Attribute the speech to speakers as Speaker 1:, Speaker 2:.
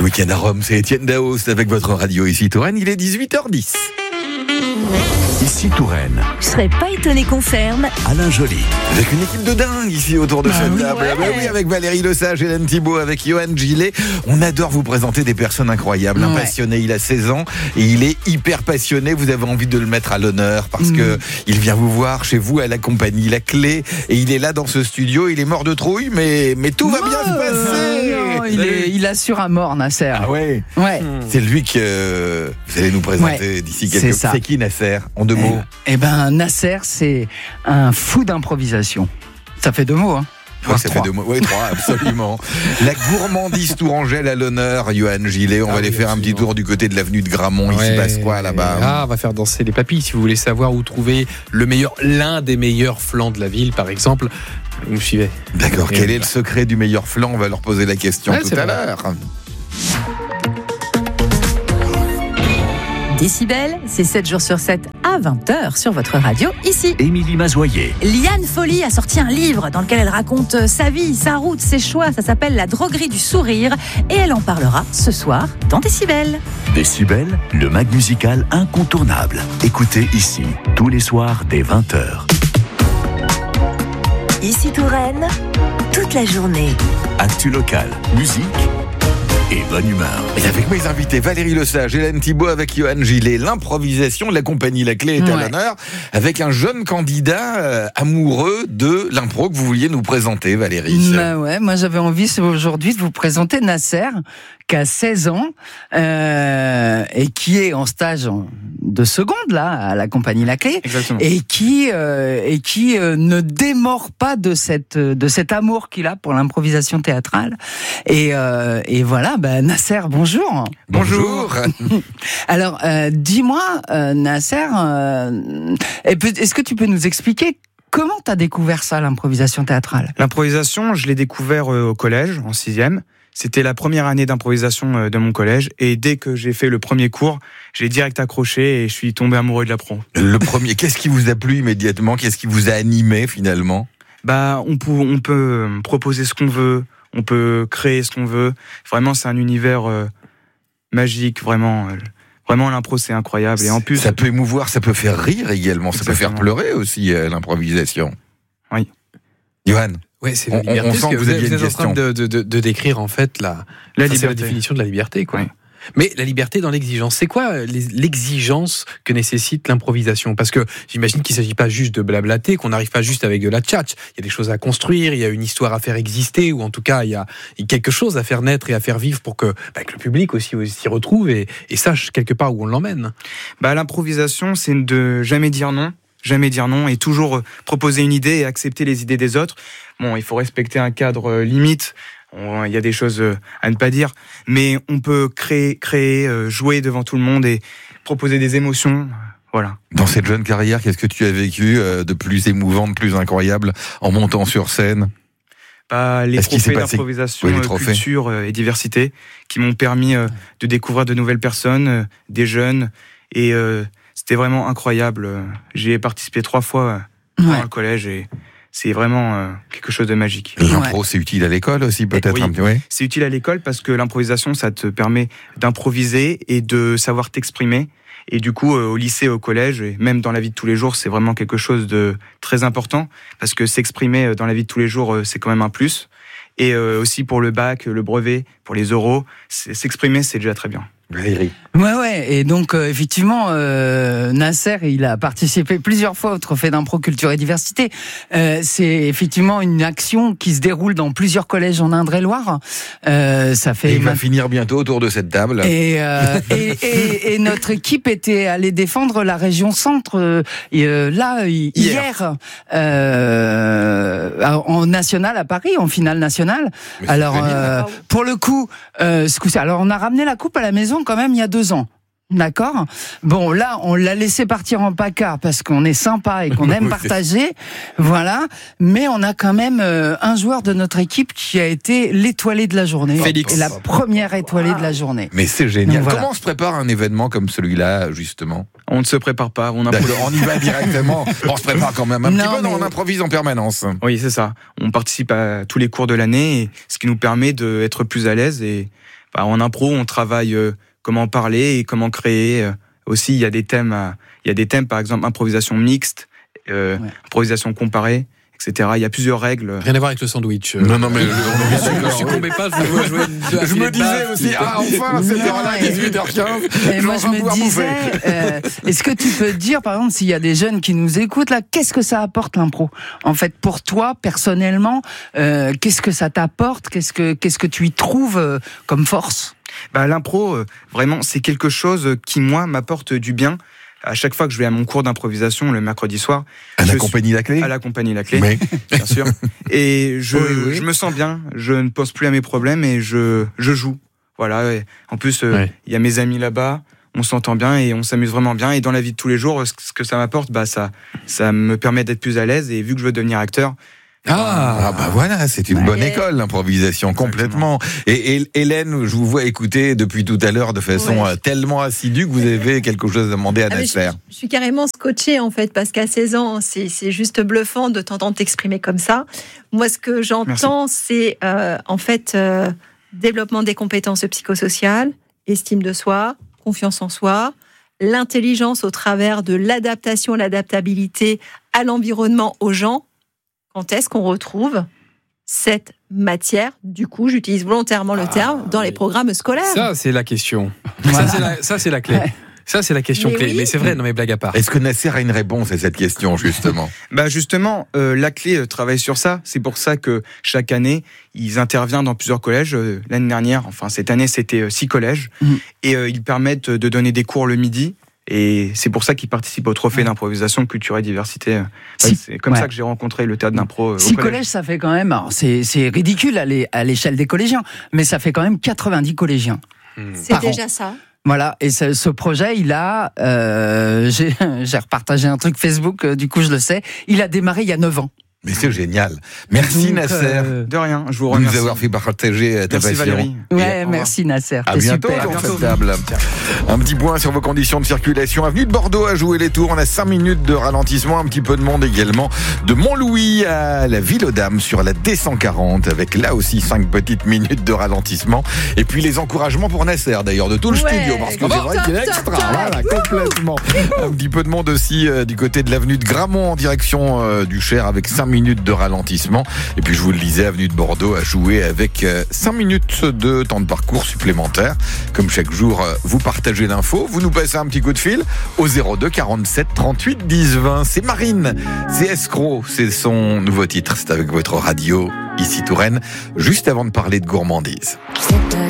Speaker 1: le week-end à Rome, c'est Étienne Daos avec votre radio ici Touraine, il est 18h10.
Speaker 2: Ici Touraine.
Speaker 3: Je serais pas étonné qu'on ferme.
Speaker 2: Alain Joly.
Speaker 1: Avec une équipe de dingue ici autour de cette table. Oui, avec Valérie Lesage, Hélène Thibault, avec Johan Gillet. On adore vous présenter des personnes incroyables. Un passionné, il a 16 ans et il est hyper passionné. Vous avez envie de le mettre à l'honneur parce que il vient vous voir chez vous à la compagnie La Clé et il est là dans ce studio. Il est mort de trouille, mais tout va bien se passer.
Speaker 4: Non, il assure à mort, Nasser.
Speaker 1: Ah ouais. C'est lui que vous allez nous présenter d'ici quelques. C'est qui Nasser en 2 mots?
Speaker 4: Eh ben Nasser, c'est un fou d'improvisation. Ça fait 2 mots, hein.
Speaker 1: Ouais, ça fait 2 mots. Oui, 3, absolument. La gourmandise tourangelle à l'honneur, Johan Gillet. On va aller faire un petit tour du côté de l'avenue de Gramont. Il se passe quoi là-bas?
Speaker 5: On va faire danser les papilles. Si vous voulez savoir où trouver l'un des meilleurs flancs de la ville, par exemple, vous me suivez.
Speaker 1: D'accord. Quel est le secret du meilleur flanc? On va leur poser la question tout à l'heure.
Speaker 3: Décibel, c'est 7 jours sur 7 à 20h sur votre radio, ici.
Speaker 2: Émilie Mazoyer.
Speaker 3: Liane Folly a sorti un livre dans lequel elle raconte sa vie, sa route, ses choix. Ça s'appelle La droguerie du sourire et elle en parlera ce soir dans Décibel.
Speaker 2: Décibel, le mag musical incontournable. Écoutez ici, tous les soirs dès 20h.
Speaker 3: Ici Touraine, toute la journée.
Speaker 2: Actu local, musique et bonne humeur.
Speaker 1: Et avec mes invités, Valérie Lesage, Hélène Thibault avec Johan Gillet, l'improvisation de la compagnie La Clé est à l'honneur, avec un jeune candidat amoureux de l'impro que vous vouliez nous présenter, Valérie.
Speaker 4: Moi j'avais envie aujourd'hui de vous présenter Nasser, qui a 16 ans et qui est en stage de seconde là à la compagnie La Clé.
Speaker 6: Exactement.
Speaker 4: et qui ne démord pas de cet amour qu'il a pour l'improvisation théâtrale et voilà. Nasser, bonjour.
Speaker 1: Bonjour.
Speaker 4: Alors, dis-moi, Nasser, est-ce que tu peux nous expliquer comment tu as découvert ça, l'improvisation théâtrale?
Speaker 6: L'improvisation, je l'ai découvert au collège, en 6e. C'était la première année d'improvisation de mon collège. Et dès que j'ai fait le premier cours, j'ai direct accroché et je suis tombé amoureux de l'impro.
Speaker 1: Le premier, qu'est-ce qui vous a plu immédiatement? Qu'est-ce qui vous a animé finalement? On
Speaker 6: peut proposer ce qu'on veut. On peut créer ce qu'on veut. Vraiment, c'est un univers magique, vraiment. Vraiment, l'impro, c'est incroyable. Et en plus,
Speaker 1: ça peut émouvoir, ça peut faire rire également. Ça peut faire pleurer aussi, l'improvisation.
Speaker 6: Oui.
Speaker 1: Johan?
Speaker 5: Ouais, c'est la liberté.
Speaker 1: On sent que vous aviez une question.
Speaker 5: En train de décrire en fait la définition de la liberté, quoi.
Speaker 6: Oui.
Speaker 5: Mais la liberté dans l'exigence, c'est quoi l'exigence que nécessite l'improvisation? Parce que j'imagine qu'il ne s'agit pas juste de blablater, qu'on n'arrive pas juste avec de la tchatch. Il y a des choses à construire, il y a une histoire à faire exister, ou en tout cas, il y a quelque chose à faire naître et à faire vivre pour que le public aussi s'y retrouve et sache quelque part où on l'emmène.
Speaker 6: L'improvisation, c'est de jamais dire non et toujours proposer une idée et accepter les idées des autres. Bon, il faut respecter un cadre limite. Il y a des choses à ne pas dire, mais on peut créer, jouer devant tout le monde et proposer des émotions. Voilà.
Speaker 1: Dans cette jeune carrière, qu'est-ce que tu as vécu de plus émouvant, de plus incroyable en montant sur scène?
Speaker 6: Les trophées d'improvisation, culture et diversité qui m'ont permis de découvrir de nouvelles personnes, des jeunes, et c'était vraiment incroyable. J'y ai participé 3 fois dans le collège et c'est vraiment quelque chose de magique.
Speaker 1: L'impro, c'est utile à l'école aussi, peut-être?
Speaker 6: Oui, c'est utile à l'école parce que l'improvisation, ça te permet d'improviser et de savoir t'exprimer. Et du coup, au lycée, au collège, et même dans la vie de tous les jours, c'est vraiment quelque chose de très important parce que s'exprimer dans la vie de tous les jours, c'est quand même un plus. Et aussi pour le bac, le brevet, pour les oraux, s'exprimer, c'est déjà très bien.
Speaker 1: Valérie.
Speaker 4: Ouais. Et donc, effectivement, Nasser, il a participé plusieurs fois au trophée d'impro culture et diversité. C'est effectivement une action qui se déroule dans plusieurs collèges en Indre-et-Loire. Ça fait.
Speaker 1: Et il va finir bientôt autour de cette table.
Speaker 4: Et notre équipe était allée défendre la région centre hier en national à Paris, en finale nationale. Alors, pour le coup, alors on a ramené la coupe à la maison quand même il y a 2 ans. D'accord. Bon, là, on l'a laissé partir en PACA parce qu'on est sympa et qu'on aime partager. Voilà. Mais on a quand même un joueur de notre équipe qui a été l'étoilé de la journée.
Speaker 5: Félix.
Speaker 4: Et la première étoilée de la journée.
Speaker 1: Mais c'est génial.
Speaker 4: Donc, voilà.
Speaker 1: Comment on se prépare un événement comme celui-là, justement?
Speaker 6: On ne se prépare pas.
Speaker 1: On y va directement. On se prépare quand même un petit peu, on improvise en permanence.
Speaker 6: Oui, c'est ça. On participe à tous les cours de l'année, ce qui nous permet d'être plus à l'aise et en impro, on travaille comment parler et comment créer. Aussi, il y a des thèmes, par exemple improvisation mixte, improvisation comparée, etc. Il y a plusieurs règles.
Speaker 5: Rien à voir avec le sandwich.
Speaker 1: Non, mais
Speaker 5: je succombais pas,
Speaker 1: je me disais aussi, enfin, à cette heure-là, 18h15.
Speaker 4: Et moi, je me disais, est-ce que tu peux dire, par exemple, s'il y a des jeunes qui nous écoutent, là, qu'est-ce que ça apporte l'impro? En fait, pour toi, personnellement, qu'est-ce que ça t'apporte? Qu'est-ce que tu y trouves comme force?
Speaker 6: L'impro, vraiment, c'est quelque chose qui, moi, m'apporte du bien. À chaque fois que je vais à mon cours d'improvisation le mercredi soir,
Speaker 1: à la compagnie La Clé,
Speaker 6: mais... bien sûr. Et je me sens bien. Je ne pense plus à mes problèmes et je joue. Voilà. Et en plus, il y a mes amis là-bas. On s'entend bien et on s'amuse vraiment bien. Et dans la vie de tous les jours, ce que ça m'apporte, ça me permet d'être plus à l'aise. Et vu que je veux devenir acteur.
Speaker 1: Voilà, c'est une bonne école, l'improvisation, complètement. Et Hélène, je vous vois écouter depuis tout à l'heure de façon tellement assidue que vous avez quelque chose à demander à Nasser.
Speaker 7: Je suis carrément scotchée, en fait, parce qu'à 16 ans, c'est juste bluffant de t'entendre t'exprimer comme ça. Moi, ce que j'entends, c'est en fait développement des compétences psychosociales, estime de soi, confiance en soi, l'intelligence au travers de l'adaptation, l'adaptabilité à l'environnement, aux gens. Quand est-ce qu'on retrouve cette matière? Du coup, j'utilise volontairement le terme dans les programmes scolaires.
Speaker 5: Ça, c'est la question. Ça, c'est la clé. Ça, c'est la question clé. Mais c'est vrai, non mais blague à part.
Speaker 1: Est-ce que Nasser a une réponse à cette question, justement?
Speaker 6: Justement, La Clé travaille sur ça. C'est pour ça que chaque année, ils interviennent dans plusieurs collèges. L'année dernière, cette année, c'était 6 collèges. Et ils permettent de donner des cours le midi. Et c'est pour ça qu'ils participent au trophée d'improvisation culture et diversité. C'est comme ça que j'ai rencontré le théâtre d'impro.
Speaker 4: 6 collèges, ça fait quand même, alors c'est ridicule à l'échelle des collégiens, mais ça fait quand même 90 collégiens.
Speaker 7: C'est déjà ça.
Speaker 4: Voilà, et ce projet, il a, j'ai repartagé un truc Facebook, du coup je le sais, il a démarré il y a 9 ans.
Speaker 1: Mais c'est génial. Merci donc, Nasser.
Speaker 6: De rien, je vous
Speaker 1: remercie. De nous avoir
Speaker 6: fait
Speaker 1: partager ta passion.
Speaker 6: Valérie.
Speaker 4: Merci Nasser.
Speaker 1: À bientôt dans cette table. Un petit point sur vos conditions de circulation. Avenue de Bordeaux à jouer les tours. On a 5 minutes de ralentissement. Un petit peu de monde également. De Montlouis à la Ville aux Dames sur la D140 avec là aussi 5 petites minutes de ralentissement. Et puis les encouragements pour Nasser d'ailleurs de tout le studio parce que c'est vrai qu'il est extra. Voilà, complètement. Un petit peu de monde aussi du côté de l'avenue de Gramont en direction du Cher avec 5 minutes de ralentissement. Et puis je vous le disais, avenue de Bordeaux à jouer avec 5 minutes de temps de parcours supplémentaire. Comme chaque jour, vous partagez l'info, vous nous passez un petit coup de fil au 02 47 38 10 20. C'est Marine, c'est Escroc, c'est son nouveau titre. C'est avec votre radio, ici Touraine, juste avant de parler de gourmandise.